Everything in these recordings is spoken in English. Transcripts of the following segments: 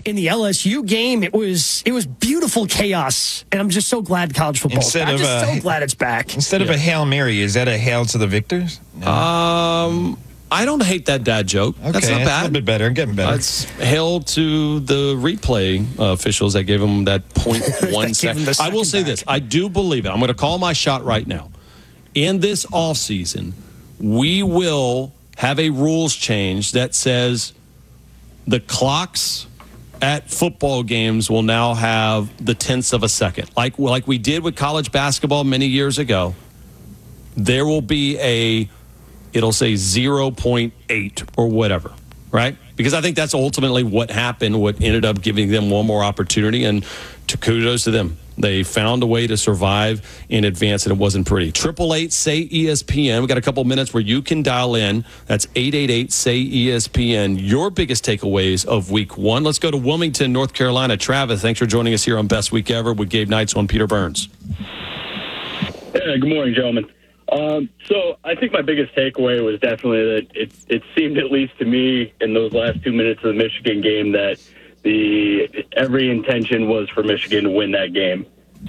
in the LSU game, it was beautiful chaos, and I'm just so glad college football. I'm just so glad it's back. Instead of a Hail Mary, is that a Hail to the victors? No. I don't hate that dad joke. Okay, that's not bad. A little bit better. Getting better. It's hail to the replay officials that gave him that 0.1 second. I will say this. I do believe it. I'm going to call my shot right now. In this offseason, we will have a rules change that says the clocks at football games will now have the tenths of a second. Like we did with college basketball many years ago. There will be it'll say 0.8 or whatever, right? Because I think that's ultimately what happened, what ended up giving them one more opportunity, and kudos to them. They found a way to survive in advance, and it wasn't pretty. 888-SAY-ESPN. We got a couple minutes where you can dial in. That's 888-SAY-ESPN. Your biggest takeaways of week one. Let's go to Wilmington, North Carolina. Travis, thanks for joining us here on Best Week Ever with Gabe Knights on Peter Burns. Yeah, good morning, gentlemen. So I think my biggest takeaway was definitely that it seemed, at least to me, in those last 2 minutes of the Michigan game, that every intention was for Michigan to win that game.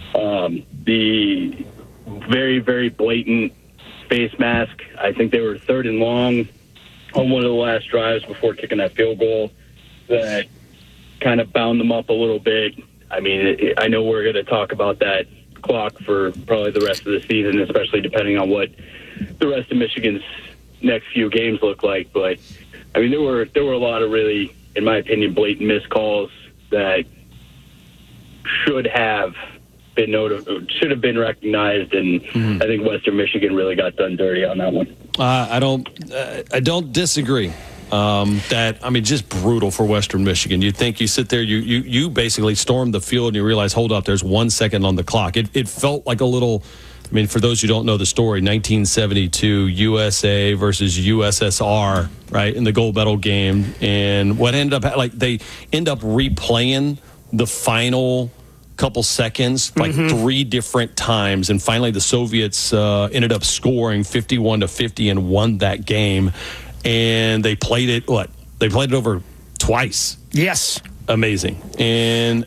The very, very blatant face mask. I think they were 3rd and long on one of the last drives before kicking that field goal that kind of bound them up a little bit. I mean, I know we're going to talk about that clock for probably the rest of the season, especially depending on what the rest of Michigan's next few games look like. But I mean, there were a lot of really, in my opinion, blatant missed calls that should have been recognized, and I think Western Michigan really got done dirty on that one. I don't disagree. Just brutal for Western Michigan. You think you sit there, you basically storm the field and you realize, hold up, there's 1 second on the clock. It felt like a little, I mean, for those who don't know the story, 1972 USA versus USSR, right, in the gold medal game. And what ended up, they end up replaying the final couple seconds, like 3 different times. And finally the Soviets ended up scoring 51-50 and won that game. And they played it, They played it over twice. Yes. Amazing. And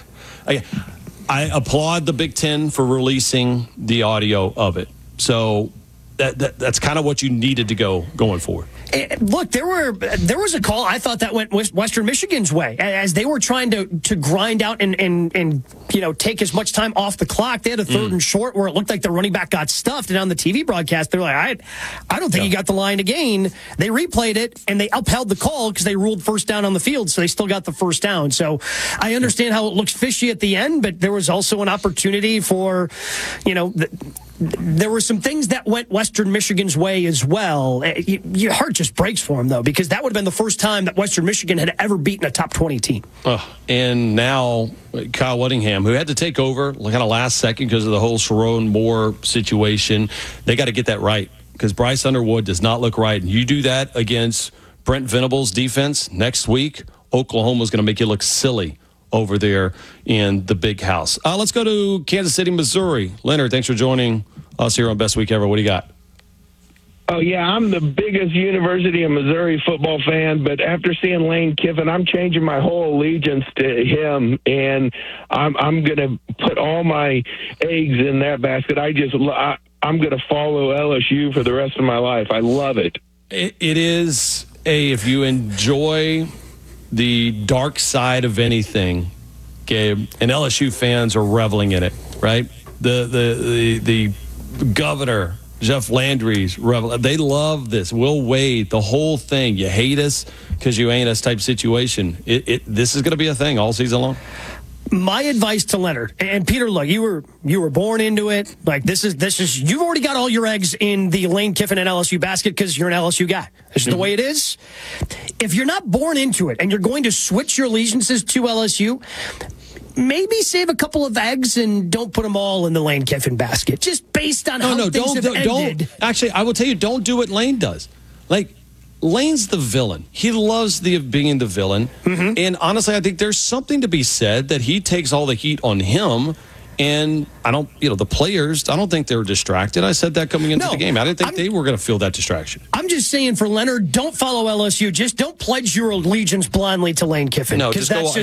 I applaud the Big Ten for releasing the audio of it. So that's kind of what you needed to going forward. Look, there was a call. I thought that went Western Michigan's way as they were trying to grind out and take as much time off the clock. They had a 3rd and short where it looked like the running back got stuffed, and on the TV broadcast they're like, I don't think he got the line to gain. They replayed it and they upheld the call because they ruled first down on the field, so they still got the first down. So I understand how it looks fishy at the end, but there was also an opportunity for, there were some things that went Western Michigan's way as well. Your heart just breaks for them, though, because that would have been the first time that Western Michigan had ever beaten a top 20 team. And now Kyle Whittingham, who had to take over kind of last second because of the whole Sharon Moore situation, they got to get that right because Bryce Underwood does not look right. And you do that against Brent Venables' defense next week, Oklahoma's going to make you look silly over there in the big house. Let's go to Kansas City, Missouri. Leonard, thanks for joining us here on Best Week Ever. What do you got? Oh, yeah, I'm the biggest University of Missouri football fan, but after seeing Lane Kiffin, I'm changing my whole allegiance to him, and I'm going to put all my eggs in that basket. I'm going to follow LSU for the rest of my life. I love it. It is if you enjoy the dark side of anything, Gabe, and LSU fans are reveling in it, right? The governor, Jeff Landry's they love this. Will Wade, the whole thing. You hate us because you ain't us type situation. This is going to be a thing all season long. My advice to Leonard and Peter, look, you were born into it. Like this is you've already got all your eggs in the Lane Kiffin and LSU basket because you're an LSU guy. This is the way it is. If you're not born into it and you're going to switch your allegiances to LSU, maybe save a couple of eggs and don't put them all in the Lane Kiffin basket. Just based on how things have ended. Actually, I will tell you, don't do what Lane does. Like, Lane's the villain. He loves being the villain. Mm-hmm. And honestly, I think there's something to be said that he takes all the heat on him. And the players, I don't think they were distracted. I said that coming into the game. I didn't think they were going to feel that distraction. I'm just saying for Leonard, don't follow LSU. Just don't pledge your allegiance blindly to Lane Kiffin. No, just go.